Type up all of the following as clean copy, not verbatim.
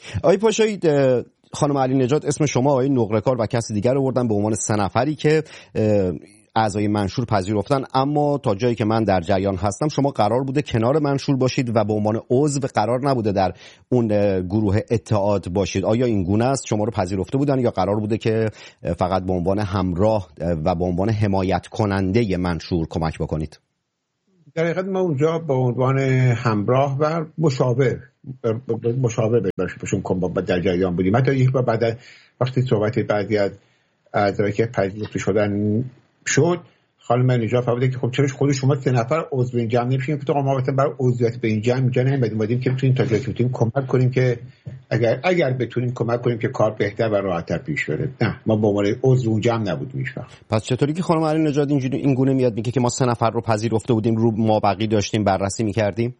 آقای پاشایی، خانم علی نژاد اسم شما، آقای نقره‌کار و کسی دیگر رو بردن به عنوان 3 نفری که اعضای منشور پذیرفتن، اما تا جایی که من در جریان هستم شما قرار بوده کنار منشور باشید و به عنوان عضو قرار نبوده در اون گروه اتحاد باشید. آیا این گونه است؟ شما رو پذیرفته بودن یا قرار بوده که فقط به عنوان همراه و به عنوان حمایت کننده منشور کمک بکنید؟ در حقیقت ما اونجا به عنوان همراه و مشاور باشون در جریان بودیم. حتی یک بار بعد وقتی صحبت بعضی از اعضایی که پذیرفته شدن شد، خانم نژاد فرموده که خب چرا خود شما 3 نفر عضو این جمع نمیشین؟ که ما مثلا برای عضویت به این جمع اینجا نمیدیم که بتونیم تا جایی که بتونیم کمک کنیم که اگر بتونیم کمک کنیم که کار بهتر و راحت‌تر پیش بره. نه، ما به عنوان عضو اون جمع نبودیم هیچ وقت. پس چطوری که خانم علی نژاد این گونه میاد میگه که ما 3 نفر رو پذیرفته بودیم، رو مابقی داشتیم بررسی میکردیم؟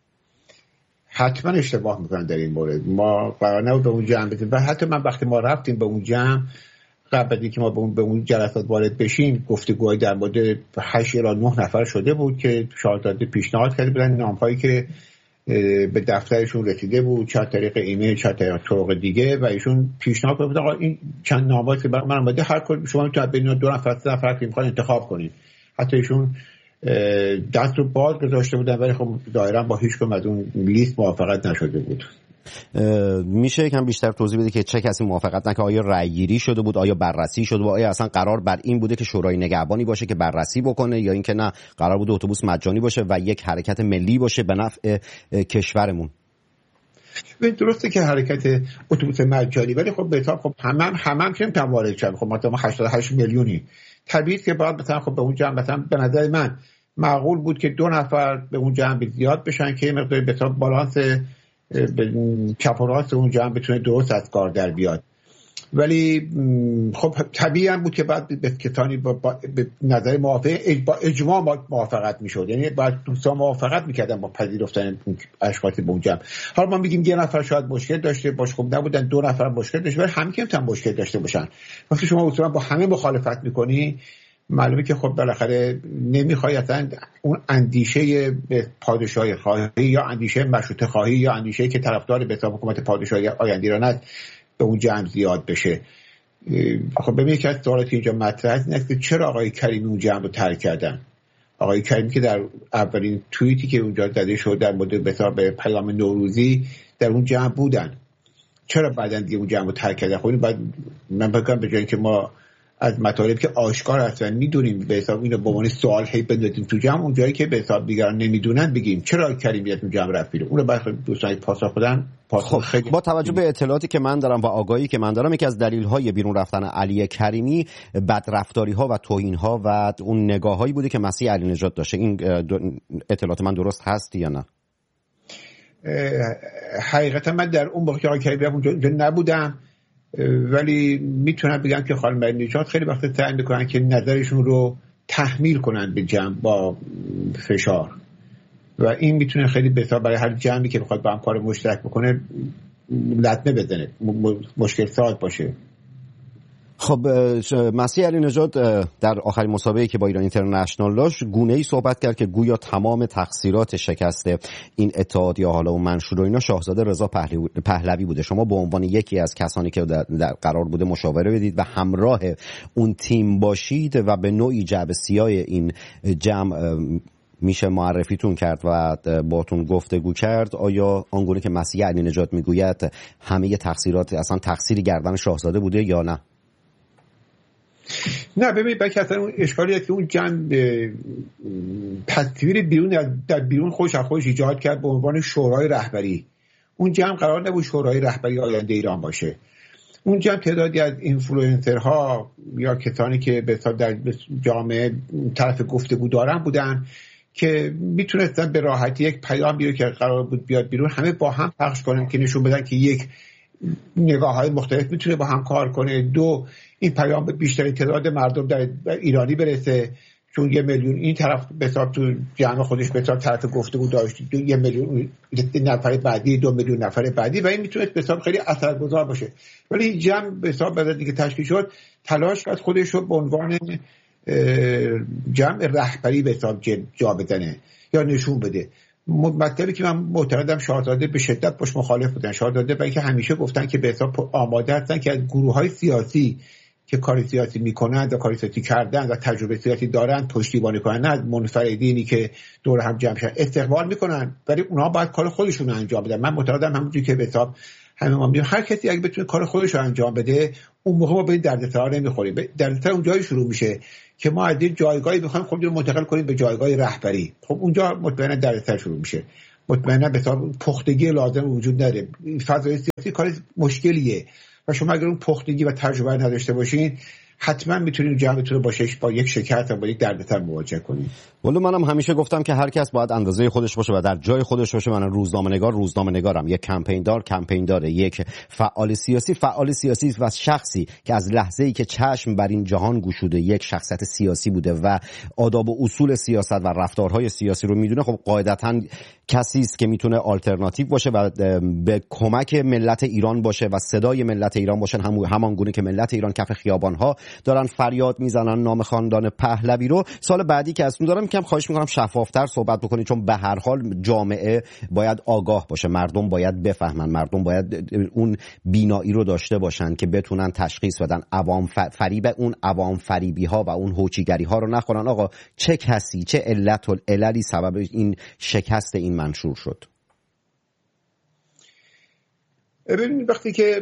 حتما اشتباه میکنن در این مورد. ما قرار نبود به اون جمع بدیم و حتی من وقتی ما رفتیم به اون جمع، قبل از اینکه ما به اون جلسات وارد بشیم، گفتگوهای در مورد 8 یا 9 نفر شده بود که شاهزاده پیشنهاد کرده بودن نام‌هایی که به دفترشون رسیده بود، چه طریق ایمیل چه طریق طرق دیگه، و ایشون پیشنهاد کرده آقا این چند نامه‌ای که من اومده هر کدوم شما میتونید بین 2 نفر 3 نفر که می‌خواید انتخاب کنید. حتی ایشون دست رو باز گذاشته بودن، ولی خب ظاهرا با هیچ کدوم از اون لیست موافقت نشده بود. میشه یکم بیشتر توضیح بدید که چه کسی موافقت نکرد؟ آیا رأی‌گیری شده بود؟ آیا بررسی شده بود؟ آیا اصلا قرار بر این بوده که شورای نگهبانی باشه که بررسی بکنه، یا اینکه نه قرار بود اتوبوس مجانی باشه و یک حرکت ملی باشه به نفع کشورمون؟ درسته که حرکت اتوبوس مجانی، ولی خب بهتر خب همم که وارد شدن. خب مثلا 88 میلیونی طبیعیه که بعد مثلا خب به اون جمع مثلا به نظر من معقول بود که 2 نفر به اون جمع زیاد بشن که مقدار به بالانس چپ و راست اون جمع بتونه درست از کار در بیاد. ولی خب طبیعی هم بود که بعد به کسانی به نظر موافق با اجماع موافقت میشد، یعنی بعد دوستان موافقت میکردن با پذیرفتن اشخاص به اون جمع. حالا ما میگیم 1 نفر شاید مشکل داشته باشه، خب نبودن 2 نفر مشکل داشته، ولی همه که هم مشکل داشته باشن. وقتی شما اصولا با همه مخالفت میکنی، معلومه که خب بالاخره نمیخوای اصلا اون اندیشه پادشاهی خواهی یا اندیشه مشروطه خواهی یا اندیشه که طرفدار به حساب حکومت پادشاهی آینده ایران است به اون جمع زیاد بشه. خب ببینید که از سوالاتی که اینجا مطرح است که چرا آقای کریمی اون جمع رو ترک کردن. آقای کریمی که در اولین توییتی که اونجا زده شد در مورد به پیام نوروزی در اون جمع بودن، چرا بعداً دیگه اون جمع رو ترک کردن؟ خب بعد من بگم به جای اینکه ما از مطالب که آشکار هستن میدونیم به حساب اینو به عنوان سوال هی بندازیم تو جمع، اون جایی که به حساب دیگران نمیدونن بگیم چرا کریمیت تو جمع رفت بیرون. اونو برای دوستان پاسخ بدن. خب با توجه به اطلاعاتی که من دارم و آگاهی که من دارم، یکی از دلایل بیرون رفتن علی کریمی بدرفتاری‌ها و توهین‌ها و اون نگاه‌هایی بوده که مسیح علی نژاد داشته. این اطلاعات من درست هست یا نه؟ حقیقتا من در اون موقع که آقای کریمی اونجا نبودم، ولی میتونم بگم که خانم علی نژاد خیلی وقت سعی میکنن که نظرشون رو تحمیل کنن به جمع با فشار، و این میتونه خیلی بسیار برای هر جمعی که بخواد با هم کار مشترک بکنه لطمه بزنه، مشکل ساز باشه. خب مسیح علی نژاد در آخرین مسابقه‌ای که با ایران اینترنشنال داشت گونه‌ای صحبت کرد که گویا تمام تقصیرات شکست این اتحاد یا حالا اون منشور و اینا شاهزاده رضا پهلوی بوده. شما به عنوان یکی از کسانی که در قرار بوده مشاوره بدید و همراه اون تیم باشید و به نوعی جعبه سیاه این جمع میشه معرفیتون کرد و باتون گفتگو کرد، آیا آنگونه که مسیح علی نژاد میگوید همه تقصیرات اصلا تقصیری گردن شاهزاده بوده یا نه؟ نه ببینید بلکه اصلا اون اشکالیه که اون جمع تصویر بیرون در بیرون خودش ایجاد کرد به عنوان شورای رهبری. اون جمع قرار نبود شورای رهبری آینده ایران باشه. اون جمع تعدادی از اینفلوئنسرها یا کسانی که به در جامعه طرف گفتگو دارن بودن که میتونستن به راحتی یک پیام بیاره که قرار بود بیاد بیرون همه با هم پخش کنن که نشون بدن که یک نگاه‌های مختلف میتونه با هم کار کنه، 2 این پیام به بیشترین تعداد مردم در ایرانی برسه، چون 1 میلیون این طرف به حساب تو جمع خودش به حساب طرف گفتگو داشت، 1 میلیون نفر بعدی، 2 میلیون نفر بعدی، و این میتونه به حساب خیلی اثرگذار باشه. ولی این جمع به حساب بعد دیگه تشکیل شد تلاش کرد خودش رو به عنوان جمع رهبری به حساب جا بزنه یا نشون بده، مطلبی که من معتقدم شاهزاده به شدت باش مخالف بودن. شاهزاده برای که همیشه گفتن که به حساب آماده هستن که از گروه‌های سیاسی که کار سیاسی میکنند و کار سیاسی کردن و تجربه سیاسی دارن پشتیبانی کنن، نه از منفردینی که دور هم جمع شدن استقبال میکنن، ولی اونها باید کار خودشون رو انجام بدن. من معتقدم همونجوری که به حساب همه ما میگیم هر کسی اگه بتونه کار خودش رو انجام بده، اون موقع ما به دردسر نمیخوریم. دردسر اون جایی شروع میشه که ما از این جایگاهی میخوایم خودمون رو منتقل کنیم به جایگاه رهبری. خب اونجا مطمئنا دردسر شروع میشه، مطمئنا به حساب پختگی لازم وجود نداره. فضای سیاسی کار مشکلیه و شما اگر اون پختگی و تجربه نداشته باشین حتما میتونید جمعتون رو با یک شکست و با یک دردسر مواجه کنید. ولی منم همیشه گفتم که هر کس باید اندازه خودش باشه و در جای خودش باشه. من روزنامه‌نگارم، یک کمپین داره، یک فعال سیاسی و شخصی که از لحظه‌ای که چشم بر این جهان گشوده یک شخصیت سیاسی بوده و آداب و اصول سیاست و رفتارهای سیاسی رو میدونه، خب قاعدتاً کسی است که میتونه آلترناتیو باشه و به کمک ملت ایران باشه و صدای ملت ایران باشه، همان گونه که ملت ایران کف خیابان‌ها دارن فریاد میزنن نام خاندان پهلوی رو. سال بعدی که ازتون دارم خواهش میکنم شفافتر صحبت بکنید، چون به هر حال جامعه باید آگاه باشه، مردم باید بفهمن، مردم باید اون بینایی رو داشته باشن که بتونن تشخیص بدن، عوام فریبی ها و اون هوچیگری ها رو نخورن. آقا چه کسی، چه علت العللی سبب این شکست این منشور شد؟ ببینید وقتی که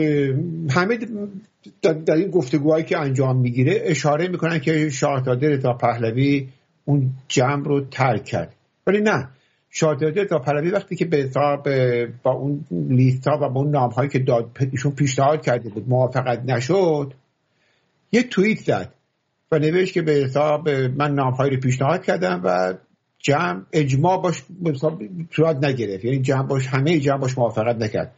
همه در این گفتگوهایی که انجام میگیره اشاره میکنن که شاهزاده رضا پهلوی اون جمع رو ترک کرد، ولی نه، شاهزاده رضا پهلوی وقتی که به حساب با اون لیست‌ها و با اون نام‌هایی که ایشون پیشنهاد کرده بود موافقت نشد، یه توییت زد و نوشت که به حساب من نام‌هایی رو پیشنهاد کردم و جمع اجماع باش صورت نگرفت، یعنی همه جمع باش موافقت نکرد.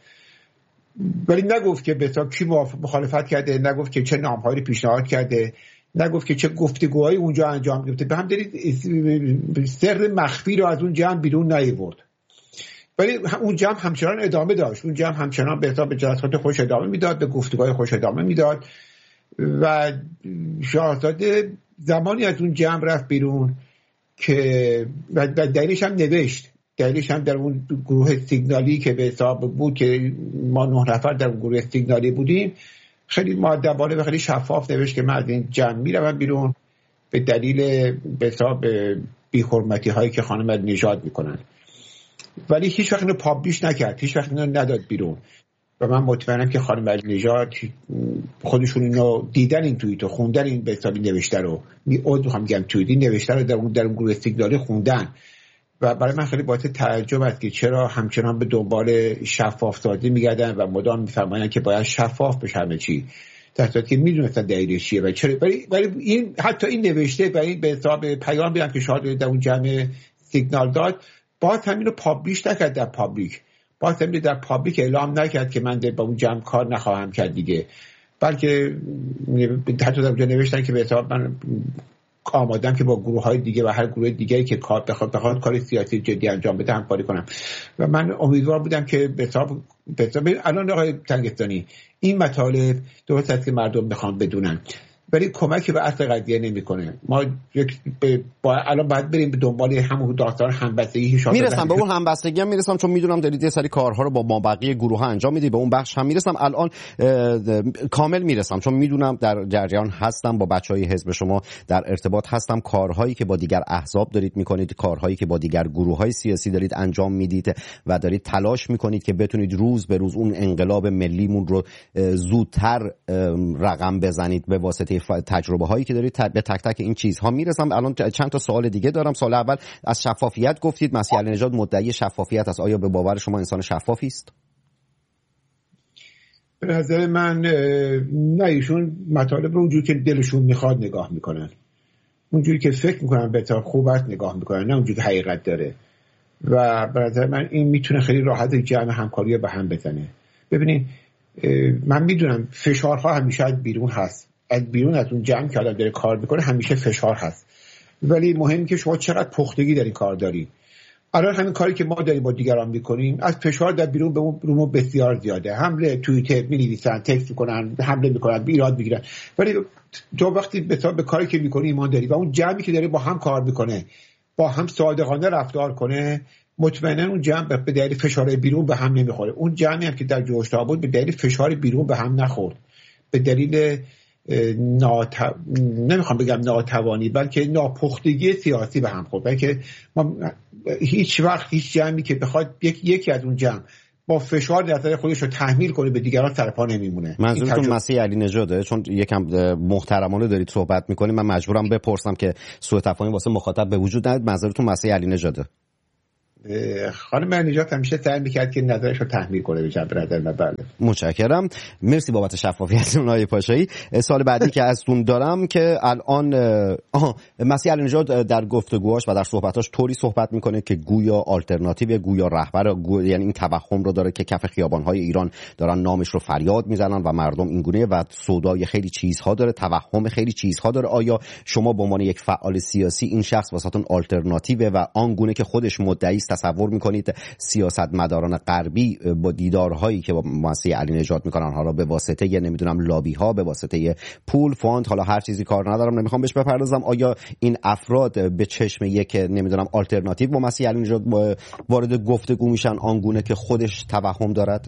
ولی نگفت که به حساب کی مخالفت کرده، نگفت که چه نام‌هایی رو پیشنهاد کرده، نگفت که چه گفتگوهایی اونجا انجام گرفته. به هم دارید سر مخفی رو از اون جمع بیرون نیاورد. ولی اون جمع همچنان ادامه داشت، اون جمع همچنان به حساب جلسات خوش ادامه میداد، به گفتگوهای خوش ادامه میداد و شاهزاده زمانی از اون جمع رفت بیرون که و دلیلش هم نوشت، دلیلش هم در اون گروه سیگنالی که به حساب بود که ما 9 نفر در اون گروه سیگنالی بودیم، خیلی مؤدبانه و خیلی شفاف نوشت که من از این جمع میروم بیرون به دلیل به حساب بی‌حرمتی هایی که خانم نژاد میکنن. ولی هیچ وقت اینو پابلیش نکرد، هیچ وقت اینو نداد بیرون و من مطمئنم که خانم نژاد خودشون اینو دیدن، این توییتو خوندن، این به حساب نوشته رو میگم توییتی نوشته رو در اون گروه استقلالی خوندن و برای من خیلی باعث تعجب است که چرا همچنان به دنبال شفاف سازی میگردن و مدام میفرمایند که باید شفاف بشه همه چی، در صورتی که میدونستن دلیلش چیه و چرا. ولی این حتی این نوشته و این به حساب پیام بیان که شاید در اون جمع سیگنال داد، باز همین رو پابلیش نکرد در پابلیک، باز همین در پابلیک اعلام نکرد که من با اون جمع کار نخواهم کرد دیگه، بلکه حتی در اونجا نوشتن که به حساب من آمادم که با گروه های دیگه و هر گروه دیگه‌ای که بخواد کار سیاسی جدی انجام بده همکاری کنم. و من امیدوار بودم که به حساب الان آقای تنگستانی این مطالب درست است که مردم بخوام بدونن، ولی کمکی به اصل قضیه نمیکنه. ما الان باید بریم به دنبال همون داستان همبستگی. میرسم به اون همبستگی هم میرسم، چون میدونم دارید یه سری کارها رو با ما بقیه گروه ها انجام میدید، به اون بخش هم میرسم. الان کامل میرسم چون میدونم در جریان هستم، با بچهای حزب شما در ارتباط هستم، کارهایی که با دیگر احزاب دارید میکنید، کارهایی که با دیگر گروه‌های سیاسی دارید انجام میدید و دارید تلاش میکنید که بتونید روز به روز اون انقلاب ملیمون رو زودتر رقم بزنید به واسطه تجربه هایی که دارید. به تک تک این چیزها میرسم. الان چند تا سوال دیگه دارم. سوال اول، از شفافیت گفتید، مسیح علی‌نژاد مدعی شفافیت است، آیا به باور شما انسان شفافی است؟ به نظر من نه، ایشون مطالب رو اونجوری که دلشون میخواد نگاه میکنن، اونجوری که فکر میکنن بهتر خوب است نگاه میکنن، نه اونجوری که حقیقت داره. و به نظر من این میتونه خیلی راحت جمع همکاری به هم بزنه. ببینید من میدونم فشارها همیشه بیرون هست، از بیرون از اون جمع که آدم داره کار میکنه همیشه فشار هست، ولی مهمه که شما چقدر پختگی در این کار داری. الان همین کاری که ما داریم با دیگران میکنیم، از فشار در بیرون به اون بسیار زیاده. حمله توییتر می‌نویسن، تکست میکنن، حمله میکنن، ایراد میگیرن، ولی تو وقتی به کاری که میکنی ایمان داری و اون جمعی که داره با هم کار میکنه با هم صادقانه رفتار کنه، مطمئنا اون جمع به دلیل فشار بیرون به هم نمیخوره. اون جمعی هم که در جوش‌ها بود به دلیل فشار بیرون به هم نخورد، به دلیل نمیخوام بگم ناتوانی بلکه ناپختگی سیاسی به هم خورد. بلکه ما هیچ وقت هیچ جمعی که بخواد یکی از اون جمع با فشار نظر خودش رو تحمیل کنه به دیگران سرپا نمیمونه. منظورتون مسیح علی نژاده؟ چون یکم محترمانه دارید صحبت میکنید، من مجبورم بپرسم که سوء تفاهمی واسه مخاطب به وجود نیاد. منظورتون مسیح علی نژاده؟ خانم نژاد همیشه سعی میکرد که نظرش رو تحمیل کنه به جنب نظر من. بله متشکرم، مرسی بابت شفافیتتون آقای پاشایی. سوال بعدی که ازتون دارم که الان مسیح علی نژاد در گفتگوهاش و در صحبتاش طوری صحبت میکنه که گویا آلترناتیو، گویا رهبر، یعنی این توهم رو داره که کف خیابان‌های ایران دارن نامش رو فریاد میزنن و مردم اینگونه و سودای خیلی چیزها داره، توهم خیلی چیزها داره. آیا شما به عنوان یک فعال سیاسی این شخص واسهتون آلترناتیو و آنگونه که خودش مدعی تصور میکنید سیاستمداران غربی با دیدارهایی که با مسیح علی نژاد میکنن، حالا به واسطه نمیدونم لابی ها، به واسطه پول، فاند، حالا هر چیزی کار ندارم، نمیخوام بهش بپردازم، آیا این افراد به چشم یک نمیدونم آلترناتیو با مسیح علی نژاد وارد گفتگو میشن آنگونه که خودش توهم دارد؟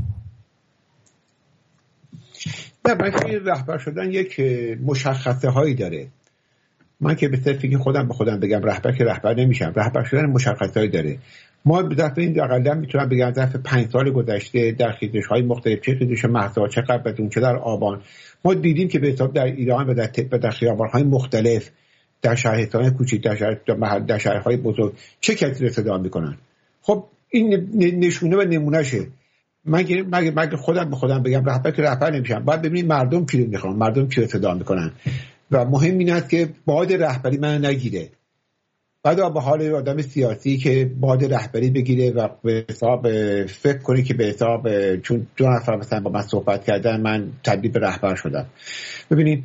نه، بلکه رهبر شدن یک مشخصه هایی داره. من که به صرفی که خودم به خودم بگم رهبر که رهبر نمیشم. رهبر شدن مشخصه‌ای داره. ما به ظرف این اقلا میتونم بگم ظرف 5 سال گذشته در خیزش‌های مختلف، چه خیزش مهسا، چه قبل از اون، چه در آبان، ما دیدیم که به حساب در ایران و در خیابان‌های مختلف، در شهرهای کوچیک، در شهرهای بزرگ چه کسی رو صدا میکنن. خب این نشونه و نمونهشه. مگه خودم به خودم بگم رهبر که رهبر نمیشم. باید ببینید مردم کی رو میخوان، مردم کی رو صدا میکنن و مهم این است که باد رهبری من نگیره. بعد به حال آدم سیاسی که باد رهبری بگیره و به حساب فکر کنه که به حساب چون 2 نفر مثلا با من صحبت کردن من تبدیل به رهبر شدم. ببینید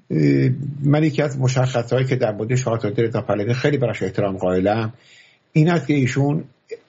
من یکی از مشخصهایی که در مورد شاهزاده رضا پهلوی خیلی براش احترام قائلم این است که ایشون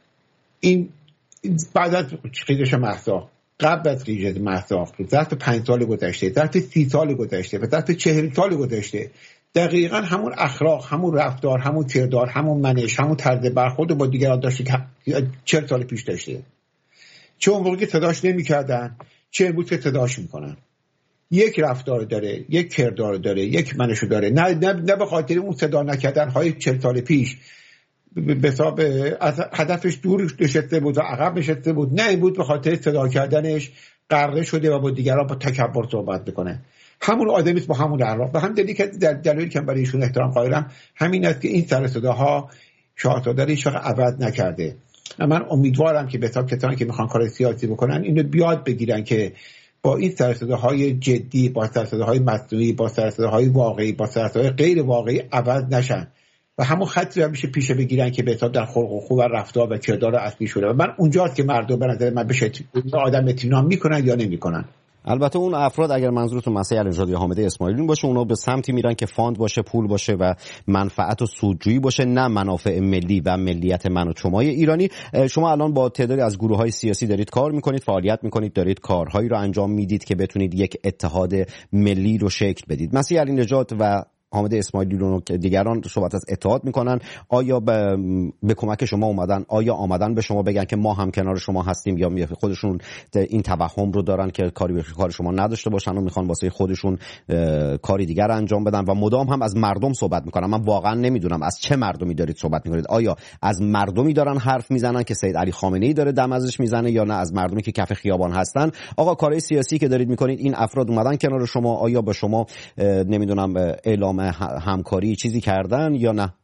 این بعد از خیزش مهسا، قبل از خیزش مهسا، ظرف 5 سال گذشته، ظرف 30 سال گذشته و ظرف 40 سال گذشته دقیقاً همون اخلاق، همون رفتار، همون کردار، همون منش، همون طرز برخورد با دیگران داشته که 40 سال پیش داشته. چه اون موقع که صداش نمی‌کردن، چه امروز که صداش می‌کنن. یک رفتار داره، یک کردار داره، یک منشو داره. نه به خاطر اون صدا نکردن های 40 سال پیش به حساب از هدفش دور نشسته بود و عقب نشسته بود. نه این بود به خاطر صدا کردنش غرقه شده و با دیگران با تکبر صحبت میکنه. همون آدمیست با همون اخلاق. و هم دلیلی که دلیلی که برای ایشون احترام قائلم همین است که این سر صداها شاهزاده رو هیچ وقت عوض نکرده. من امیدوارم که به حساب کسانی که میخوان کار سیاسی بکنن اینو بیاد بگیرن که با این سر صداهای جدی، با سر صداهای مصنوعی، با سر صداهای واقعی، با سر صداهای غیر واقعی عوض نشن و همون خطی رو میشه پیش بگیرن که به حساب در خلق و خو و رفتار و کردار اصلی شده. و من اونجاست که مردم به نظر من بشه آدم اطمینان میکنن یا نمیکنن. البته اون افراد اگر منظورتون مسیح علی نژاد یا حامد اسماعیلیون باشه اونا به سمتی میرن که فاند باشه، پول باشه و منفعت و سودجویی باشه، نه منافع ملی و ملیت من و شمای ایرانی. شما الان با تعدادی از گروه‌های سیاسی دارید کار میکنید، فعالیت میکنید، دارید کارهایی رو انجام میدید که بتونید یک اتحاد ملی رو شکل بدید. مسیح علی نژاد و حامد اسماعیلیون و دیگران صحبت از اتحاد میکنن. آیا به کمک شما اومدن؟ آیا آمدن به شما بگن که ما هم کنار شما هستیم، یا خودشون این توهم رو دارن که کار شما نداشته باشن و میخوان واسه خودشون کاری دیگر انجام بدن و مدام هم از مردم صحبت میکنن؟ من واقعا نمیدونم از چه مردمی دارید صحبت میکنید. آیا از مردمی دارن حرف میزنن که سید علی خامنه‌ای داره دم ازش میزنه، یا نه از مردمی که کف خیابان هستن؟ آقا کارهای سیاسی که دارید میکنید این افراد اومدن کنار شما، آیا به شما نمیدونم اعلام همکاری چیزی کردن یا نه؟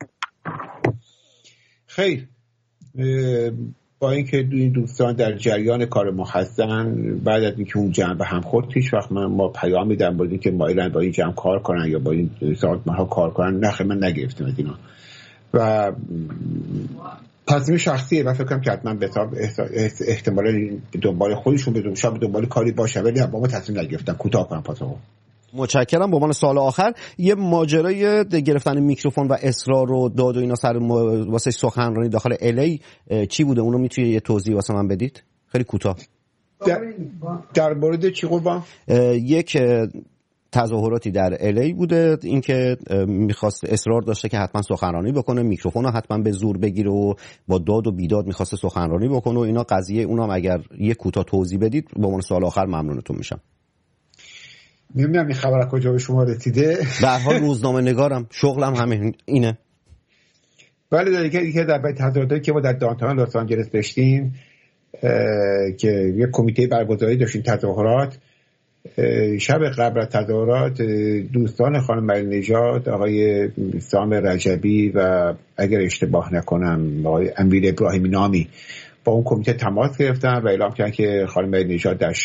خیر، با اینکه این دوستان در جریان کار ما هستن، بعد از اینکه اون جمع به هم خورد هیچ وقت ما پیام میدم با اینکه مایلن با این جمع کار کنن یا با این سازمان‌ها کار کنن، نه من نگرفتم از اینا و تصمیم شخصیه و فکر کنم که حتما به احتمالاً دنبال خودشون به دنبال کاری باشه، ولی با ما تصمیم نگرفتن. کوتاه کنم پاسخو. متشکرم. به عنوان سوال آخر، یه ماجرای گرفتن میکروفون و اصرار و داد و اینا سر واسه سخنرانی داخل الی چی بوده؟ اونو میتونی یه توضیح واسه من بدید خیلی کوتاه؟ در مورد چی قربان؟ یک تظاهراتی در الی بوده، اینکه میخواست اصرار داشته که حتما سخنرانی بکنه، میکروفون رو حتما به زور بگیره و با داد و بیداد میخواسته سخنرانی بکنه و اینا قضیه. اونم اگر یه کوتاه توضیح بدید به عنوان سوال آخر ممنونتون میشم. نمیدونم این خبر کجا به شما رسیده. به هر حال روزنامه نگارم، شغلم همین اینه. ولی دیگه در بیت تظاهراتی که ما در دانتان لس آنجلس داشتیم که یه کمیته برگزاری داشتیم تظاهرات، شب قبل از تظاهرات دوستان خانم ملیحه نژاد، آقای سام رجبی و اگر اشتباه نکنم آقای امیر ابراهیمی نامی با اون کمیته تماس گرفتن و اعلام کردن که خانم ملیحه نژاد در